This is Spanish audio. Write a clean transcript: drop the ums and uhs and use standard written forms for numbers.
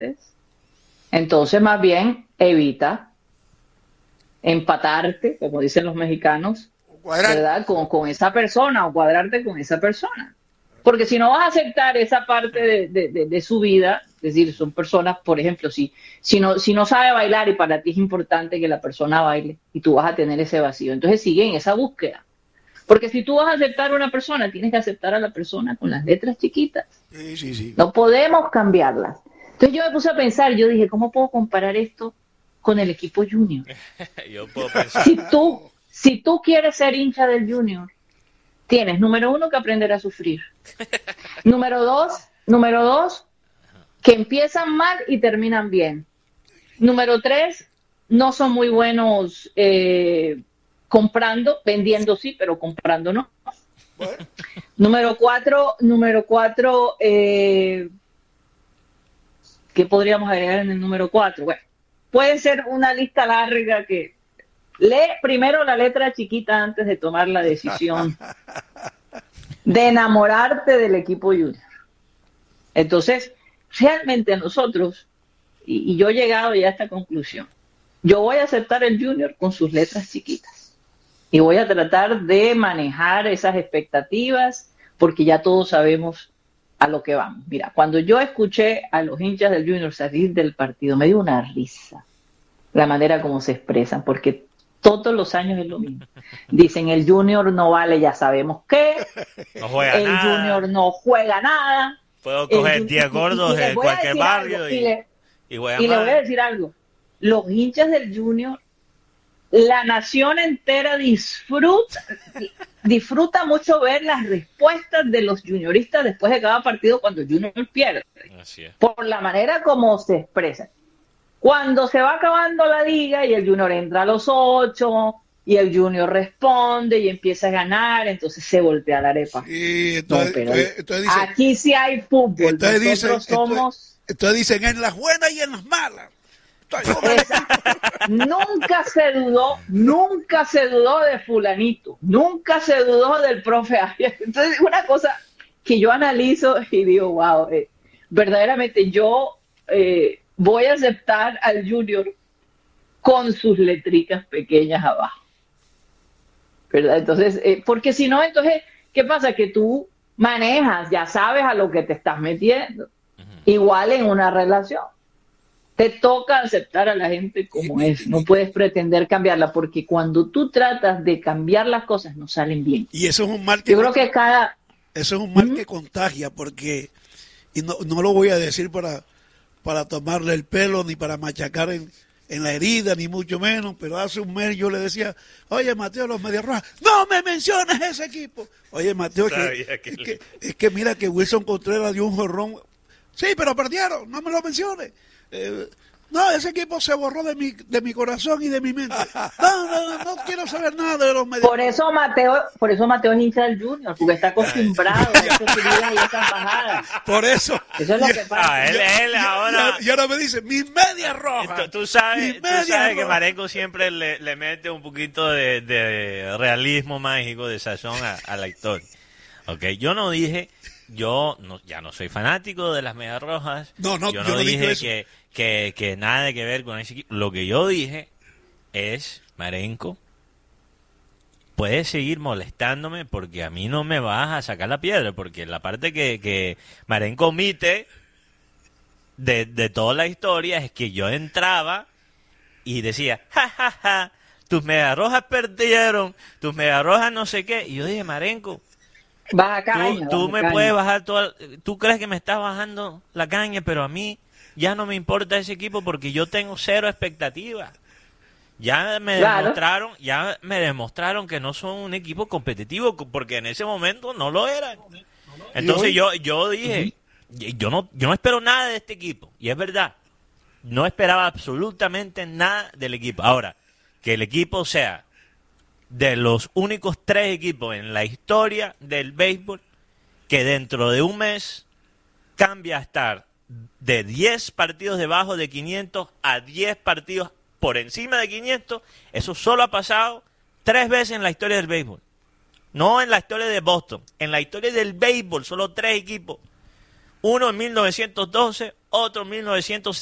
entonces más bien evita empatarte, como dicen los mexicanos, ¿verdad? Con esa persona o cuadrarte con esa persona. Porque si no vas a aceptar esa parte de su vida, es decir, son personas, por ejemplo, si no sabe bailar y para ti es importante que la persona baile y tú vas a tener ese vacío, entonces sigue en esa búsqueda. Porque si tú vas a aceptar a una persona, tienes que aceptar a la persona con las letras chiquitas. Sí. No podemos cambiarlas. Entonces yo me puse a pensar, yo dije, ¿cómo puedo comparar esto con el equipo junior? Yo puedo pensar. Si tú quieres ser hincha del junior, tienes, número 1, que aprender a sufrir. Número dos, que empiezan mal y terminan bien. Número 3, no son muy buenos comprando, vendiendo sí, pero comprando no. Bueno. Número 4, ¿qué podríamos agregar en el número 4? Bueno, puede ser una lista larga que lee primero la letra chiquita antes de tomar la decisión de enamorarte del equipo junior. Entonces, realmente nosotros, y yo he llegado ya a esta conclusión, yo voy a aceptar el junior con sus letras chiquitas y voy a tratar de manejar esas expectativas porque ya todos sabemos a lo que vamos. Mira, cuando yo escuché a los hinchas del junior salir del partido, me dio una risa la manera como se expresan, porque todos los años es lo mismo. Dicen, el junior no vale, ya sabemos qué. No juega el nada. Junior no juega nada. Puedo coger 10 gordos de cualquier barrio y le voy a decir algo. Los hinchas del junior, la nación entera disfruta mucho ver las respuestas de los junioristas después de cada partido cuando el junior pierde. Así es. Por la manera como se expresan. Cuando se va acabando la liga y el junior entra a los 8 y el junior responde y empieza a ganar, entonces se voltea la arepa. Sí, entonces dice, aquí sí hay fútbol. Entonces dicen en las buenas y en las malas. Nunca se dudó de fulanito, nunca se dudó del profe Arias. Entonces, una cosa que yo analizo y digo, wow, verdaderamente yo voy a aceptar al junior con sus letricas pequeñas abajo, ¿verdad? Entonces, porque si no, entonces, ¿qué pasa? Que tú manejas, ya sabes a lo que te estás metiendo, igual en una relación. Te toca aceptar a la gente como es, no puedes pretender cambiarla, porque cuando tú tratas de cambiar las cosas no salen bien. Y eso es un mal que yo creo que eso es un mal que contagia, porque, y no lo voy a decir para tomarle el pelo ni para machacar en la herida, ni mucho menos, pero hace un mes yo le decía, oye Mateo, los Medias Rojas, no me menciones ese equipo. Oye Mateo, es que mira que Wilson Contreras dio un jorrón. Sí, pero perdieron, no me lo menciones. No, ese equipo se borró de mi corazón y de mi mente. No quiero saber nada de los Medias Rojas. Por eso Mateo es hincha del Junior, porque está acostumbrado a esas subidas y esas bajadas. Por eso. Eso es lo que pasa. Él ahora... Y ahora me dice, mis Medias Rojas. Tú sabes que Marenco siempre le mete un poquito de realismo mágico, de sazón a la historia. Okay, yo no dije... ya no soy fanático de las Medias Rojas. Yo no dije que nada que ver con ese equipo. Lo que yo dije es, Marenco, puedes seguir molestándome porque a mí no me vas a sacar la piedra, porque la parte que Marenco omite de toda la historia es que yo entraba y decía, ja, tus Medias Rojas perdieron, tus Medias Rojas no sé qué. Y yo dije, Marenco, tú me puedes bajar tú crees que me estás bajando la caña, pero a mí ya no me importa ese equipo porque yo tengo cero expectativas. Ya me demostraron que no son un equipo competitivo, porque en ese momento no lo eran. Entonces yo dije, yo no espero nada de este equipo, y es verdad, no esperaba absolutamente nada del equipo. Ahora, que el equipo sea de los únicos 3 equipos en la historia del béisbol que dentro de un mes cambia a estar de 10 partidos debajo de 500 a 10 partidos por encima de 500, eso solo ha pasado 3 veces en la historia del béisbol. No en la historia de Boston, en la historia del béisbol, solo 3 equipos Uno en 1912, otro en 1970.